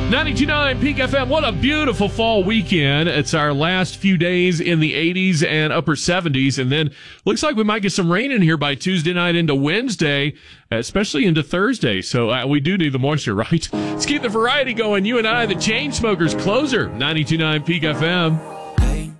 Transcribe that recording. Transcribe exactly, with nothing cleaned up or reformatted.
ninety-two point nine Peak F M. What a beautiful fall weekend. It's our last few days in the eighties and upper seventies, and then looks like we might get some rain in here by Tuesday night into Wednesday, especially into Thursday. So uh, we do need the moisture, right? Let's keep the variety going. You and I, the Chainsmokers, Closer, ninety-two point nine Peak F M.